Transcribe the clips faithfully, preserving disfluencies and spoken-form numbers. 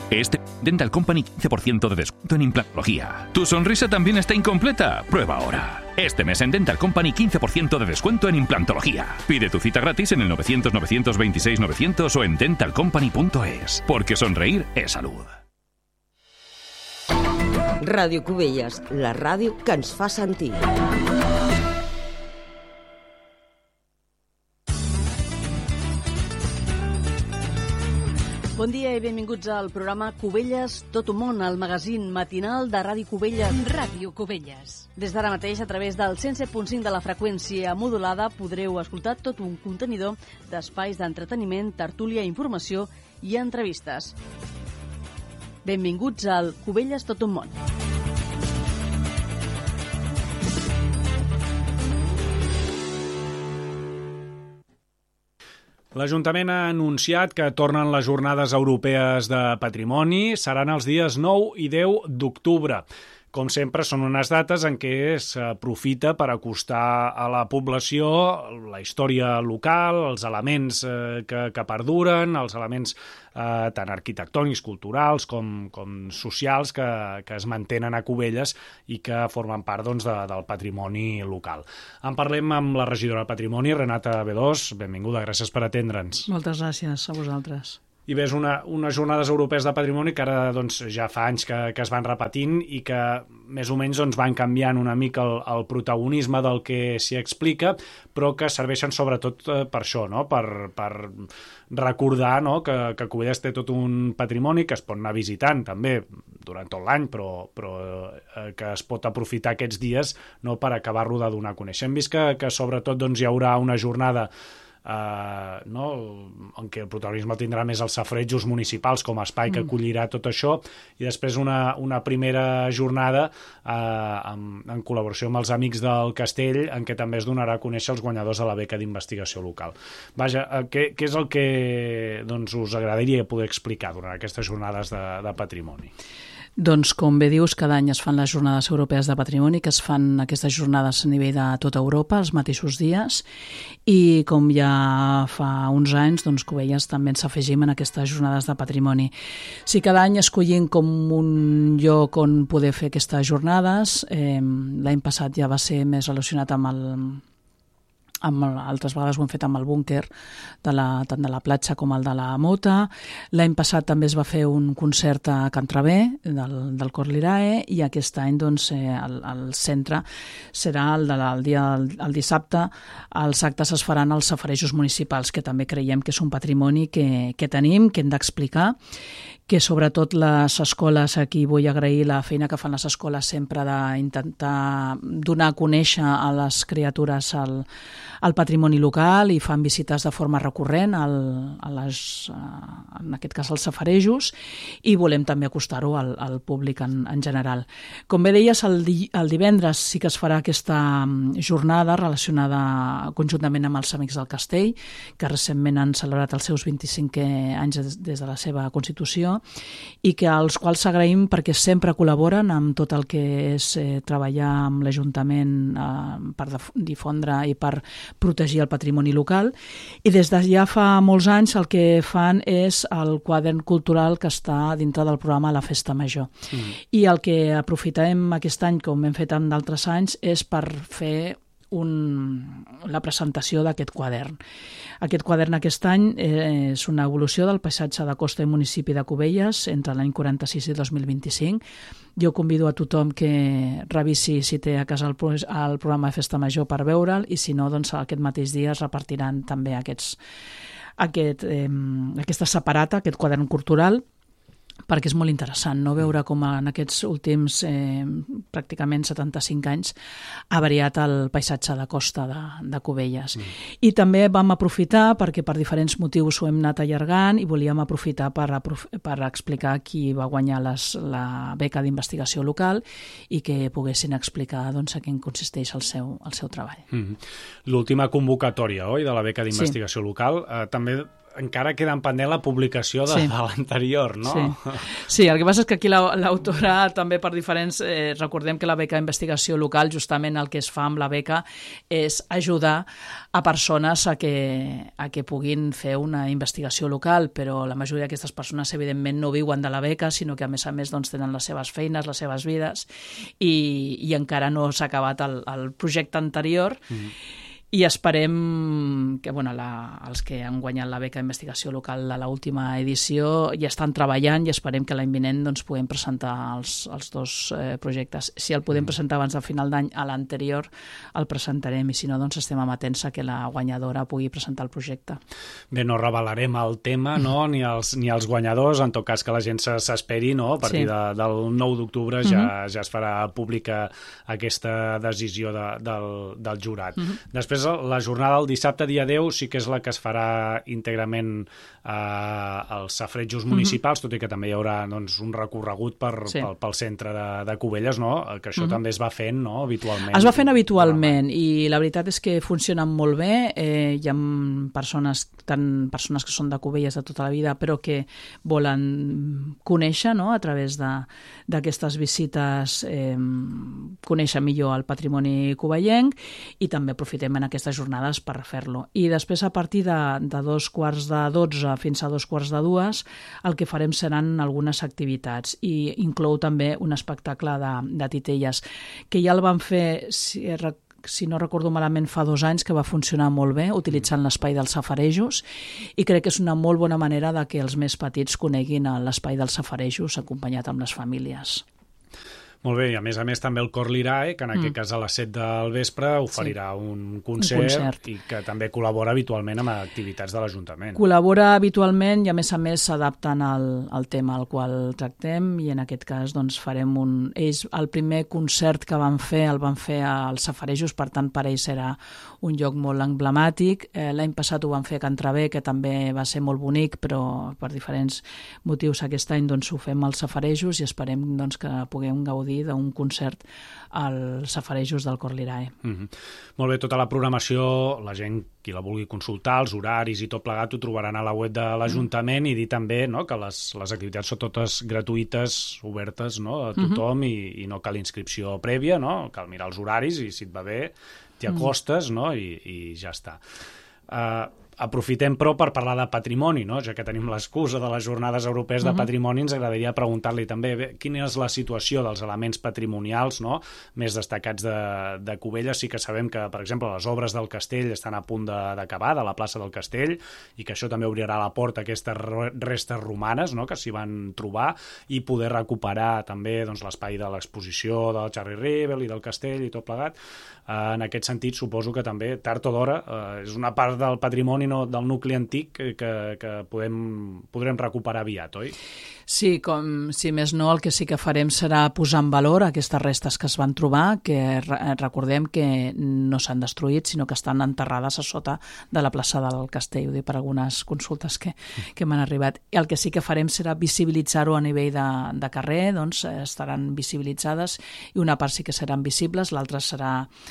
Este Dental Company quince por ciento de descuento en implantología. ¿Tu sonrisa también está incompleta? Prueba ahora. Este mes en Dental Company quince por ciento de descuento en implantología. Pide tu cita gratis en el novecientos, novecientos veintiséis, novecientos o en dental company punto es. Porque sonreír es salud. Ràdio Cubelles, la ràdio que ens fa sentir. Bon dia i benvinguts al programa Cubelles Tot un món, el magazín matinal de Ràdio Cubelles. Ràdio Cubelles. Des d'ara mateix, a través del cent set punt cinc de la freqüència modulada, podreu escoltar tot un contenidor d'espais d'entreteniment, tertúlia, informació i entrevistes. Benvinguts al Cubelles Tot un món. L'Ajuntament ha anunciat que tornen les Jornades Europees de Patrimoni. Seran els dies nou i deu d'octubre. Com sempre, són unes dates en què s'aprofita per acostar a la població la història local, els elements que, que perduren, els elements eh, tant arquitectònics, culturals com, com socials que, que es mantenen a Cubelles i que formen part doncs, de, del patrimoni local. En parlem amb la regidora de Patrimoni, Renata Bedós. Benvinguda, gràcies per atendre'ns. Moltes gràcies a vosaltres. I ves una, unes jornades europees de patrimoni que ara doncs, ja fa anys que, que es van repetint i que més o menys doncs, van canviant una mica el, el protagonisme del que s'hi explica, però que serveixen sobretot per això, no? per, per recordar, no? que, que Cubelles té tot un patrimoni que es pot anar visitant també durant tot l'any, però, però eh, que es pot aprofitar aquests dies, no? per acabar-lo de donar a conèixer. Hem vist que, que sobretot doncs, hi haurà una jornada Uh, no? en què el protagonisme tindrà més els safarejos municipals com a espai que acollirà tot això, i després una, una primera jornada uh, en, en col·laboració amb els Amics del Castell, en què també es donarà a conèixer els guanyadors de la beca d'investigació local. Vaja, uh, què, què és el que doncs, us agradaria poder explicar durant aquestes jornades de, de patrimoni? Doncs, com bé dius, cada any es fan les Jornades Europees de Patrimoni, que es fan aquestes jornades a nivell de tota Europa, els mateixos dies, i com ja fa uns anys, doncs, Cubelles també ens afegim en aquestes Jornades de Patrimoni. Si cada any escollim com un lloc on poder fer aquestes jornades, eh, l'any passat ja va ser més relacionat amb el... Amb, altres vegades ho hem fet amb el búnquer de la, tant de la platja com el de la Mota. L'any passat també es va fer un concert a Can Travé del, del Cor Lirae, i aquest any doncs, eh, el, el centre serà el, de la, el dia el, el dissabte. Els actes es faran als safarejos municipals, que també creiem que és un patrimoni que, que tenim, que hem d'explicar, que sobretot les escoles, aquí vull agrair la feina que fan les escoles sempre d'intentar donar a conèixer a les criatures el, el patrimoni local, i fan visites de forma recurrent al, a les, en aquest cas als safarejos, i volem també acostar-ho al, al públic en, en general. Com bé deies, el, di, el divendres sí que es farà aquesta jornada relacionada conjuntament amb els Amics del Castell, que recentment han celebrat els seus vint-i-cinquè anys des, des de la seva constitució, i que als quals agraïm perquè sempre col·laboren amb tot el que és eh, treballar amb l'Ajuntament eh, per difondre i per protegir el patrimoni local. I des de ja fa molts anys el que fan és el quadern cultural que està dintre del programa La Festa Major. Mm. I el que aprofitem aquest any, com hem fet en d'altres anys, és per fer Un, la presentació d'aquest quadern. Aquest quadern aquest any eh, és una evolució del paisatge de costa i municipi de Cubelles entre l'any quaranta-sis i dos mil vint-i-cinc. Jo convido a tothom que revisi si té a casa el, el programa de Festa Major per veure'l, i si no, doncs aquest mateix dia es repartiran també aquests, aquest, eh, aquesta separata, aquest quadern cultural, perquè és molt interessant, no?, veure com en aquests últims eh, pràcticament setanta-cinc anys ha variat el paisatge de costa de, de Cubelles. Mm. I també vam aprofitar, perquè per diferents motius ho hem anat allargant, i volíem aprofitar per, per explicar qui va guanyar les, la beca d'investigació local, i que poguessin explicar doncs, en què consisteix el seu, el seu treball. Mm. L'última convocatòria, oi?, de la beca d'investigació sí. local, eh, també encara queda en pendent la publicació de, sí. de l'anterior, no? Sí. sí, el que passa és que aquí l'autora també per diferents... Eh, recordem que la beca d'investigació local, justament el que es fa amb la beca és ajudar a persones a que, a que puguin fer una investigació local, però la majoria d'aquestes persones evidentment no viuen de la beca, sinó que a més a més doncs, tenen les seves feines, les seves vides, i, i encara no s'ha acabat el, el projecte anterior, mm-hmm. i esperem que bueno, la, els que han guanyat la beca d'investigació local a l'última edició ja estan treballant i esperem que l'any vinent doncs, puguem presentar els, els dos eh, projectes. Si el podem presentar abans del final d'any a l'anterior, el presentarem, i si no, doncs estem amatents a que la guanyadora pugui presentar el projecte. Bé, no revelarem el tema, no? ni, els, ni els guanyadors, en tot cas que la gent s'esperi, no? A partir sí. de, del nou d'octubre ja, mm-hmm. ja es farà pública aquesta decisió de, del, del jurat. Mm-hmm. Després la jornada del dissabte, dia deu, sí que és la que es farà íntegrament eh, als safarejos municipals, mm-hmm. tot i que també hi haurà doncs, un recorregut per, sí. pel, pel centre de, de Cubelles, no? Que això mm-hmm. també es va fent no? habitualment. Es va fent habitualment i la veritat és que funcionen molt bé. Eh, hi ha persones, tant persones que són de Cubelles de tota la vida, però que volen conèixer no? a través d'aquestes visites, eh, conèixer millor el patrimoni cubellenc, i també aprofitem en aquestes jornades per fer-lo. I després, a partir de, de dos quarts de dotze fins a dos quarts de dues, el que farem seran algunes activitats, i inclou també un espectacle de, de titelles, que ja el van fer, si, si no recordo malament, fa dos anys, que va funcionar molt bé, utilitzant l'espai dels safarejos, i crec que és una molt bona manera de que els més petits coneguin l'espai dels safarejos acompanyat amb les famílies. Molt bé, i a més a més també el Cor Lirae, que en aquest mm. cas a les set del vespre oferirà sí. un, concert, un concert i que també col·labora habitualment amb activitats de l'Ajuntament. Col·labora habitualment i a més a més s'adapten al, al tema al qual tractem, i en aquest cas doncs, farem un... Ells, el primer concert que van fer el van fer als safarejos, per tant per ells serà un lloc molt emblemàtic. Eh, l'any passat ho van fer a Can Traver, que també va ser molt bonic, però per diferents motius aquest any doncs, ho fem als safarejos, i esperem doncs, que puguem gaudir d'un concert als safarejos del Cor Lirae. Mm-hmm. Molt bé, tota la programació, la gent qui la vulgui consultar, els horaris i tot plegat, ho trobaran a la web de l'Ajuntament, mm. i dir també no, que les, les activitats són totes gratuïtes, obertes no, a tothom, mm-hmm. i, i no cal inscripció prèvia, no? Cal mirar els horaris i si et va bé t'hi acostes, mm. no? I, i ja està. Uh, Aprofitem, però, per parlar de patrimoni, no? Ja que tenim l'excusa de les Jornades Europees de uh-huh. Patrimoni, ens agradaria preguntar-li també bé, quina és la situació dels elements patrimonials no? més destacats de, de Cubelles. Sí que sabem que, per exemple, les obres del castell estan a punt d'acabar, de, de la plaça del Castell, i que això també obrirà la porta a aquestes restes romanes no? que s'hi van trobar, i poder recuperar també doncs, l'espai de l'exposició del Charlie Rivel i del castell i tot plegat. Uh, en aquest sentit, suposo que també, tard o d'hora, uh, és una part del patrimoni no, del nucli antic que, que podem, podrem recuperar aviat, oi? Sí, com si més no, el que sí que farem serà posar en valor aquestes restes que es van trobar, que recordem que no s'han destruït, sinó que estan enterrades a sota de la plaça del Castell, ho dic per algunes consultes que, que m'han arribat. I el que sí que farem serà visibilitzar-ho a nivell de, de carrer, doncs estaran visibilitzades, i una part sí que seran visibles, l'altra serà,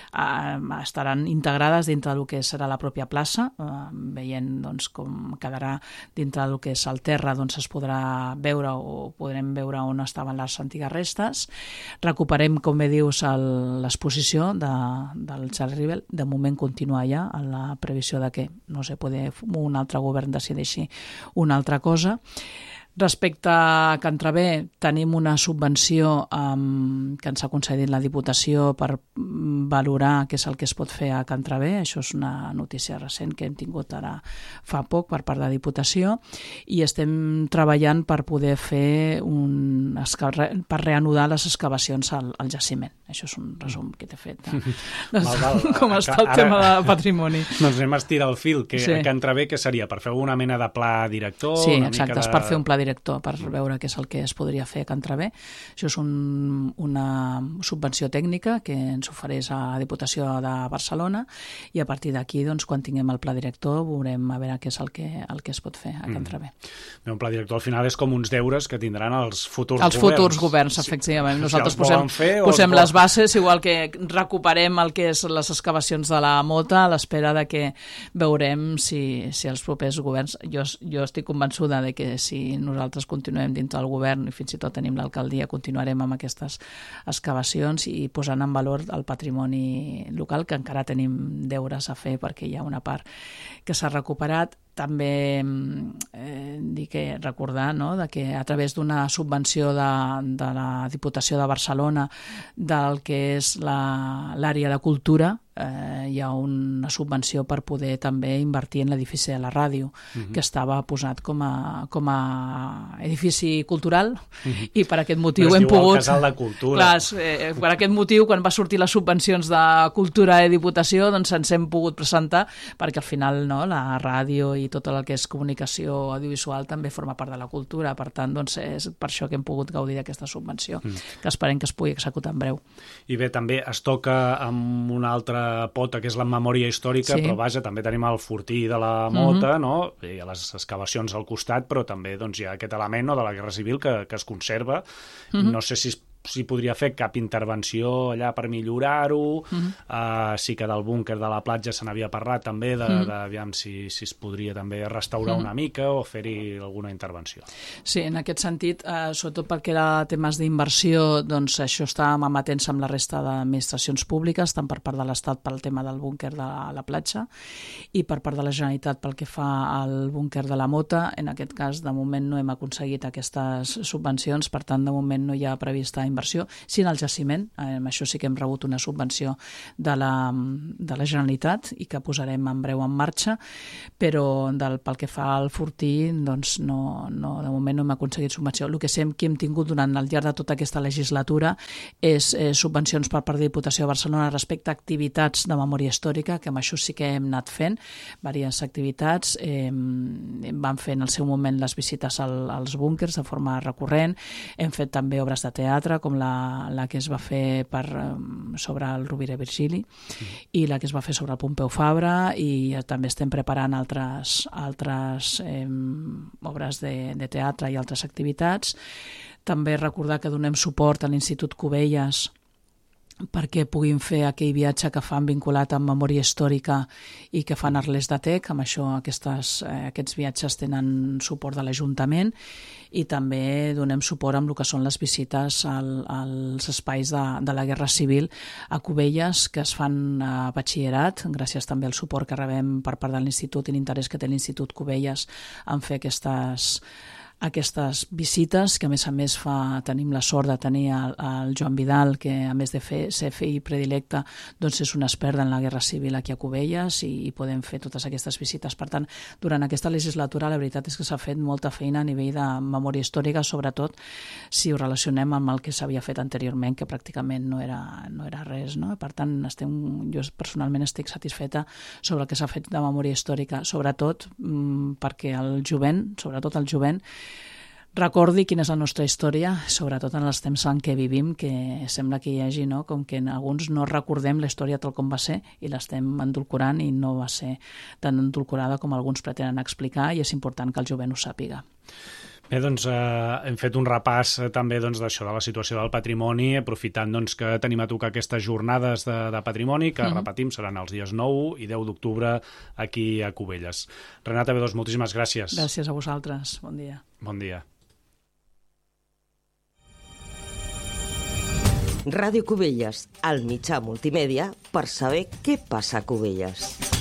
eh, estaran integrades dintre del que serà la pròpia plaça, eh, veient doncs, com quedarà dintre del que és el terra, doncs es podrà veure o podrem veure on estaven les antigues restes. Recuperem, com bé dius, l'exposició de, del Charlie Rivel. De moment continua ja en la previsió de que, no sé, poder un altre govern decideixi una altra cosa. Respecte a Can Traver, tenim una subvenció um, que ens ha concedit la Diputació per valorar què és el que es pot fer a Can Traver. Això és una notícia recent que hem tingut ara fa poc per part de la Diputació, i estem treballant per poder fer un, per reanudar les excavacions al, al jaciment. Això és un resum que t'he fet de, de, val, val. com està el ara, tema de patrimoni. Doncs anem a estirar el fil. Que, sí. A Can Traver, què seria? Per fer una mena de pla director? Sí, una exacte, mica de... és per fer un pla director director per veure què és el que es podria fer a Can Traver. Això és un, una subvenció tècnica que ens ofereix a la Diputació de Barcelona i a partir d'aquí, doncs, quan tinguem el pla director, veurem a veure què és el que, el que es pot fer a Can Traver. Mm. Un pla director al final és com uns deures que tindran els futurs els governs. Els futurs governs, efectivament. Sí. Nosaltres Si posem, fer, posem les bases, igual que recuperem el que és les excavacions de la Mota, a l'espera de que veurem si, si els propers governs... Jo, jo estic convençuda de que si nosaltres continuem dintre del govern i fins i tot tenim l'alcaldia, continuarem amb aquestes excavacions i posant en valor el patrimoni local, que encara tenim deures a fer perquè hi ha una part que s'ha recuperat. També eh, dir que recordar, no?, de que a través d'una subvenció de, de la Diputació de Barcelona del que és l'àrea de cultura, eh, hi ha una subvenció per poder també invertir en l'edifici de la ràdio, uh-huh. que estava posat com a, com a edifici cultural, uh-huh. i per aquest motiu hem pogut... el Casal de Cultura. Clar, eh, per aquest motiu, quan va sortir les subvencions de cultura i diputació, doncs ens hem pogut presentar, perquè al final, no?, la ràdio i tot el que és comunicació audiovisual també forma part de la cultura, per tant, doncs és per això que hem pogut gaudir d'aquesta subvenció, mm. que esperem que es pugui executar en breu. I bé, també es toca amb una altra pota, que és la memòria històrica, sí. però vaja, també tenim el fortí de la Mota, mm-hmm. no?, i les excavacions al costat, però també doncs, hi ha aquest element, no?, de la Guerra Civil que, que es conserva. Mm-hmm. No sé si es s'hi podria fer cap intervenció allà per millorar-ho. Uh-huh. Uh, sí que del búnquer de la platja se n'havia parlat també, de, uh-huh. de, aviam si, si es podria també restaurar uh-huh. una mica o fer-hi alguna intervenció. Sí, en aquest sentit, eh, sobretot perquè era temes d'inversió, doncs això està amatent amb la resta d'administracions públiques, tant per part de l'Estat pel tema del búnquer de la, la platja i per part de la Generalitat pel que fa al búnquer de la Mota. En aquest cas, de moment no hem aconseguit aquestes subvencions, per tant, de moment no hi ha prevista inversió, sí en el jaciment, eh, això sí que hem rebut una subvenció de la, de la Generalitat i que posarem en breu en marxa, però del, pel que fa al fortí, doncs no, no, de moment no hem aconseguit subvenció. El que sí que hem tingut durant el llarg de tota aquesta legislatura és eh, subvencions per part de la Diputació de Barcelona respecte a activitats de memòria històrica, que amb això sí que hem anat fent diverses activitats. Eh, vam fer en el seu moment les visites al, als búnquers de forma recurrent, hem fet també obres de teatre, com la, la que es va fer per, sobre el Rovira i Virgili mm. i la que es va fer sobre el Pompeu Fabra, i també estem preparant altres, altres eh, obres de, de teatre i altres activitats. També recordar que donem suport a l'Institut Cubelles perquè puguin fer aquell viatge que fan vinculat amb memòria històrica i que fan Arles de Tec. Amb això aquestes, eh, aquests viatges tenen suport de l'Ajuntament, i també donem suport amb el que són les visites al, als espais de, de la Guerra Civil a Cubelles, que es fan a batxillerat, gràcies també al suport que rebem per part de l'Institut i l'interès que té l'Institut Cubelles en fer aquestes aquestes visites, que a més a més fa, tenim la sort de tenir el, el Joan Vidal, que a més de fer, ser fill predilecte, doncs és un expert en la Guerra Civil aquí a Cubelles, i, i podem fer totes aquestes visites. Per tant, durant aquesta legislatura la veritat és que s'ha fet molta feina a nivell de memòria històrica, sobretot si ho relacionem amb el que s'havia fet anteriorment, que pràcticament no era, no era res, no? Per tant, estem, jo personalment estic satisfeta sobre el que s'ha fet de memòria històrica, sobretot mmm, perquè el jovent, sobretot el jovent, recordi quina és la nostra història, sobretot en els temps en què vivim, que sembla que hi hagi, no?, com que alguns no recordem la història tal com va ser i l'estem endolcorant, i no va ser tan endolcorada com alguns pretenen explicar, i és important que el jovent ho sàpiga. Bé, doncs eh, hem fet un repàs eh, també doncs, d'això, de la situació del patrimoni, aprofitant doncs, que tenim a tocar aquestes jornades de, de patrimoni, que, uh-huh. repetim, seran els dies nou i deu d'octubre aquí a Cubelles. Renata Bedós, moltíssimes gràcies. Gràcies a vosaltres. Bon dia. Bon dia. Ràdio Cubelles, el mitjà multimèdia per saber què passa a Cubelles.